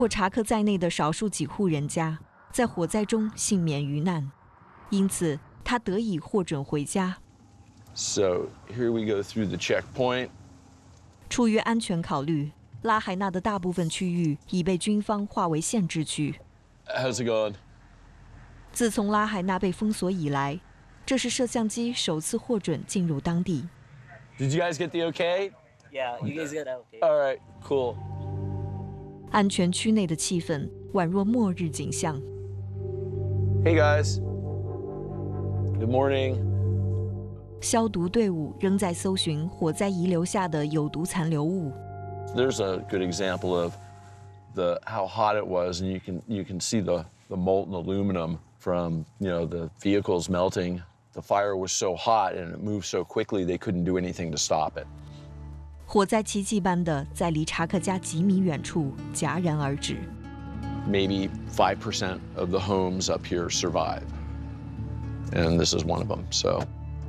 括查克在内的少数几户人家在火灾中幸免于难，因此他得以获准回家。 So here we go through the checkpoint. 出于安全考虑，拉海纳的大部分区域已被军方划为限制区。 How's it going? 自从拉海纳被封锁以来，这是摄像机首次获准进入当地。 Did you guys get the okay? Yeah, you guys got that okay. All right, cool. 安全区内的气氛宛若末日景象。 Hey guys. Good morning. 消毒队伍仍在搜寻火灾遗留下的有毒残留物。 There's a good example of how hot it was, and you can see the molten aluminum from the vehicles melting. The fire was so hot and it moved so quickly they couldn't do anything to stop it. 火灾奇迹般的在离查克家几米远处戛然而止。 Maybe 5% of the homes up here survive, and this is one of them. So.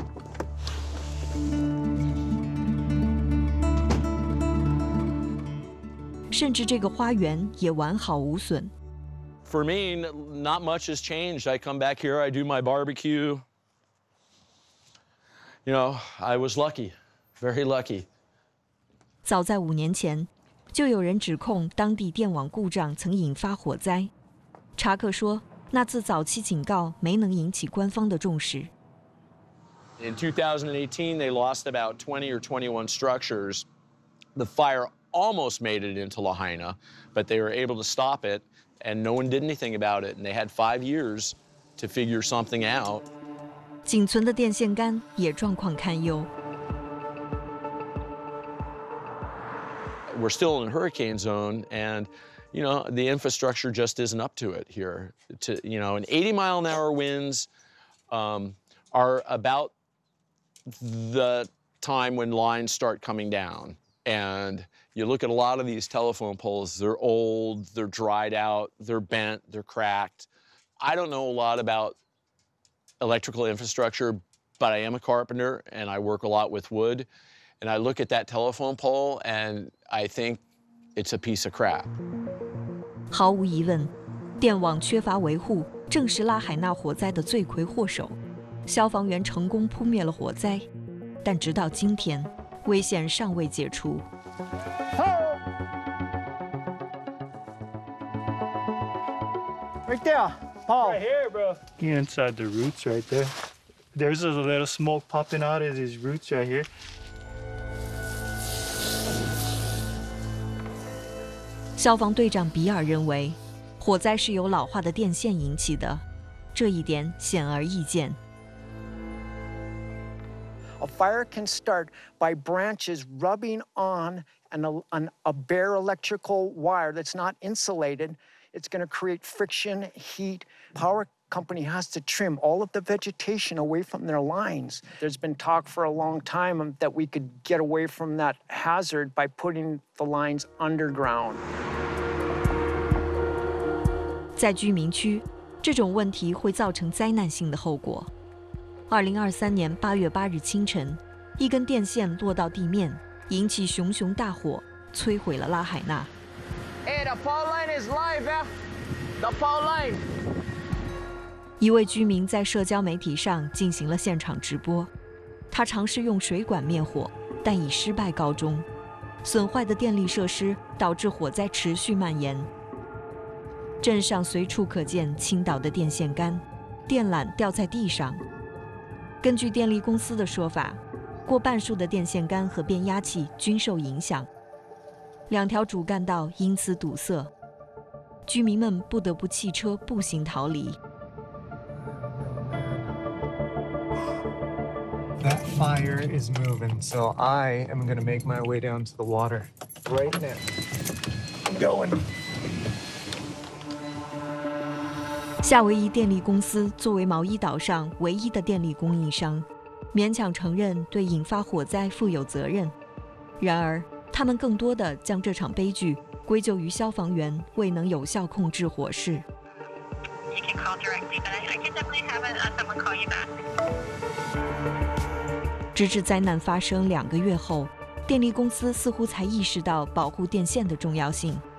甚至这个花园也完好无损。 For me, not much has changed. I come back here, I do my barbecue. I was lucky, very lucky. 早在5年前，就有人指控当地电网故障曾引发火灾。查克说，那次早期警告没能引起官方的重视。 In 2018, they lost about 20 or 21 structures. The fire almost made it into Lahaina, but they were able to stop it, and no one did anything about it. And they had 5 years to figure something out. 仅存的电线杆也状况堪忧。 We're still in hurricane zone, and the infrastructure just isn't up to it here. And 80-mile-an-hour winds are about the time when lines start coming down. And you look at a lot of these telephone poles, they're old, they're dried out, they're bent, they're cracked. I don't know a lot about electrical infrastructure, but I am a carpenter and I work a lot with wood. And I look at that telephone pole and I think it's a piece of crap. 毫无疑问，电网缺乏维护正是拉海纳火灾的罪魁祸首。消防员成功扑灭了火灾，但直到今天，危险尚未解除。 Right there, Paul. Right here, bro. Inside the roots right there. There's a little smoke popping out of these roots right here. 消防队长比尔认为，火灾是由老化的电线引起的，这一点显而易见。 A fire can start by branches rubbing on a bare electrical wire that's not insulated. It's going to create friction, heat. Power company has to trim all of the vegetation away from their lines. There's been talk for a long time that we could get away from that hazard by putting the lines underground. 在居民区，这种问题会造成灾难性的后果。2023年8月8日清晨，一根电线落到地面，引起熊熊大火，摧毁了拉海纳。 Hey, the power line is live, eh? The power line. 一位居民在社交媒体上进行了现场直播，他尝试用水管灭火，但以失败告终。损坏的电力设施导致火灾持续蔓延。镇上随处可见倾倒的电线杆，电缆掉在地上。根据电力公司的说法，过半数的电线杆和变压器均受影响，2条主干道因此堵塞，居民们不得不弃车步行逃离。 That fire is moving, so I am going to make my way down to the water right now. I'm going. 夏威夷电力公司作为毛伊岛上唯一的电力供应商，勉强承认对引发火灾负有责任。然而，他们更多地将这场悲剧归咎于消防员未能有效控制火势。 You can call directly, but I can definitely have someone call you back. 直至灾难发生2个月后，电力公司似乎才意识到保护电线的重要性。